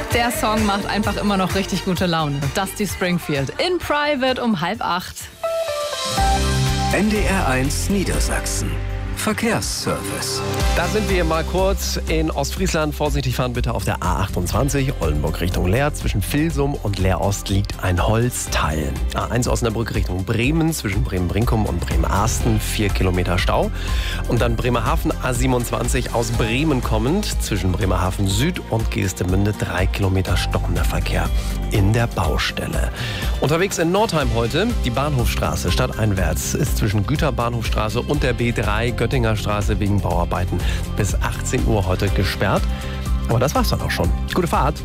Der Song macht einfach immer noch richtig gute Laune. Dusty Springfield in Private um 7:30. NDR1 Niedersachsen. Verkehrsservice. Da sind wir mal kurz in Ostfriesland. Vorsichtig fahren bitte auf der A28, Oldenburg Richtung Leer. Zwischen Vilsum und Leer-Ost liegt ein Holzteil. A1 Osnabrück Richtung Bremen, zwischen Bremen-Brinkum und Bremen-Arsten 4 Kilometer Stau. Und dann Bremerhaven A27 aus Bremen kommend, zwischen Bremerhaven Süd und Geestemünde 3 Kilometer stockender Verkehr in der Baustelle. Unterwegs in Nordheim heute, die Bahnhofstraße stadteinwärts ist zwischen Güterbahnhofstraße und der B3 Göttinger Straße wegen Bauarbeiten bis 18 Uhr heute gesperrt. Aber das war's dann auch schon. Gute Fahrt.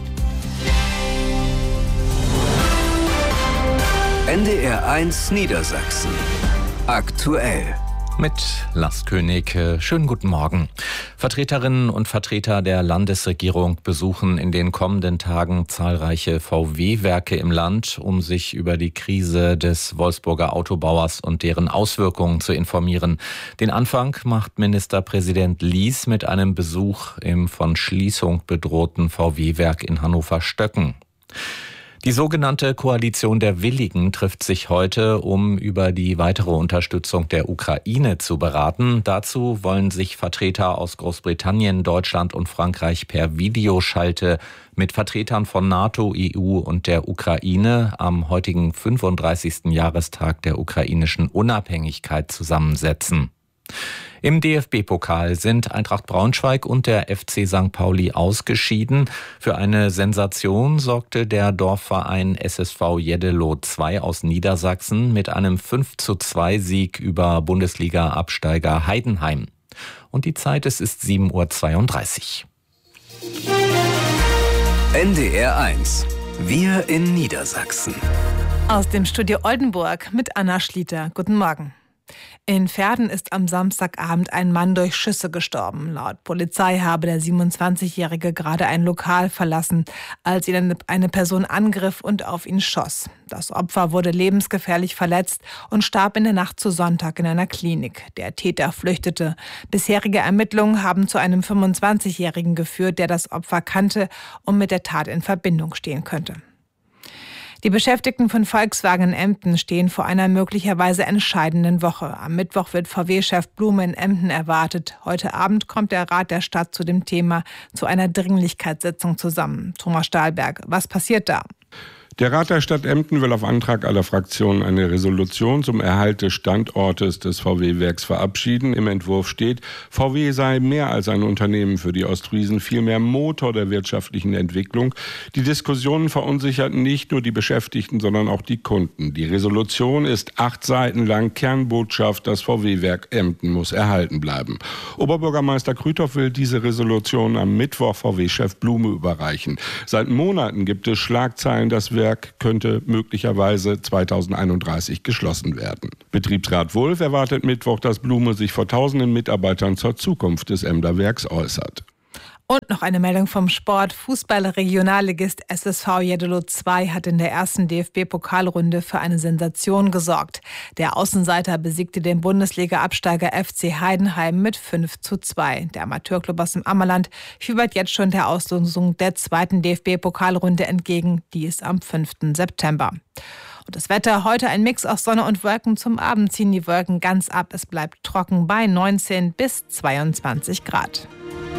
NDR1 Niedersachsen. Aktuell. Mit Lars König. Schönen guten Morgen. Vertreterinnen und Vertreter der Landesregierung besuchen in den kommenden Tagen zahlreiche VW-Werke im Land, um sich über die Krise des Wolfsburger Autobauers und deren Auswirkungen zu informieren. Den Anfang macht Ministerpräsident Lies mit einem Besuch im von Schließung bedrohten VW-Werk in Hannover-Stöcken. Die sogenannte Koalition der Willigen trifft sich heute, um über die weitere Unterstützung der Ukraine zu beraten. Dazu wollen sich Vertreter aus Großbritannien, Deutschland und Frankreich per Videoschalte mit Vertretern von NATO, EU und der Ukraine am heutigen 35. Jahrestag der ukrainischen Unabhängigkeit zusammensetzen. Im DFB-Pokal sind Eintracht Braunschweig und der FC St. Pauli ausgeschieden. Für eine Sensation sorgte der Dorfverein SSV Jeddelo 2 aus Niedersachsen mit einem 5:2 Sieg über Bundesliga-Absteiger Heidenheim. Und die Zeit, es ist 7:32 Uhr. NDR1. Wir in Niedersachsen. Aus dem Studio Oldenburg mit Anna Schlieter. Guten Morgen. In Verden ist am Samstagabend ein Mann durch Schüsse gestorben. Laut Polizei habe der 27-Jährige gerade ein Lokal verlassen, als ihn eine Person angriff und auf ihn schoss. Das Opfer wurde lebensgefährlich verletzt und starb in der Nacht zu Sonntag in einer Klinik. Der Täter flüchtete. Bisherige Ermittlungen haben zu einem 25-Jährigen geführt, der das Opfer kannte und mit der Tat in Verbindung stehen könnte. Die Beschäftigten von Volkswagen in Emden stehen vor einer möglicherweise entscheidenden Woche. Am Mittwoch wird VW-Chef Blume in Emden erwartet. Heute Abend kommt der Rat der Stadt zu dem Thema zu einer Dringlichkeitssitzung zusammen. Thomas Stahlberg, was passiert da? Der Rat der Stadt Emden will auf Antrag aller Fraktionen eine Resolution zum Erhalt des Standortes des VW-Werks verabschieden. Im Entwurf steht, VW sei mehr als ein Unternehmen für die Ostfriesen, vielmehr Motor der wirtschaftlichen Entwicklung. Die Diskussionen verunsicherten nicht nur die Beschäftigten, sondern auch die Kunden. Die Resolution ist 8 Seiten lang. Kernbotschaft, das VW-Werk Emden muss erhalten bleiben. Oberbürgermeister Krüthoff will diese Resolution am Mittwoch VW-Chef Blume überreichen. Seit Monaten gibt es Schlagzeilen, das Werk könnte möglicherweise 2031 geschlossen werden. Betriebsrat Wulff erwartet Mittwoch, dass Blume sich vor tausenden Mitarbeitern zur Zukunft des Emder Werks äußert. Und noch eine Meldung vom Sport. Fußball-Regionalligist SSV Jeddelo 2 hat in der ersten DFB-Pokalrunde für eine Sensation gesorgt. Der Außenseiter besiegte den Bundesliga-Absteiger FC Heidenheim mit 5:2. Der Amateurclub aus dem Ammerland fiebert jetzt schon der Auslosung der zweiten DFB-Pokalrunde entgegen. Die ist am 5. September. Und das Wetter, heute ein Mix aus Sonne und Wolken. Zum Abend ziehen die Wolken ganz ab. Es bleibt trocken bei 19 bis 22 Grad.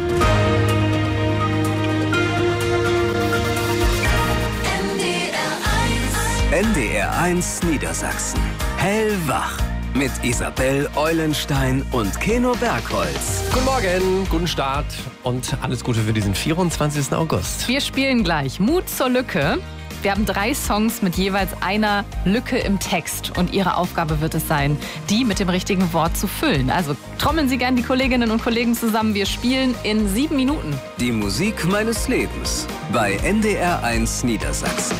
NDR1 Niedersachsen. Hellwach. Mit Isabel Eulenstein und Keno Bergholz. Guten Morgen, guten Start und alles Gute für diesen 24. August. Wir spielen gleich Mut zur Lücke. Wir haben 3 Songs mit jeweils einer Lücke im Text. Und Ihre Aufgabe wird es sein, die mit dem richtigen Wort zu füllen. Also trommeln Sie gern die Kolleginnen und Kollegen zusammen. Wir spielen in 7 Minuten. Die Musik meines Lebens bei NDR1 Niedersachsen.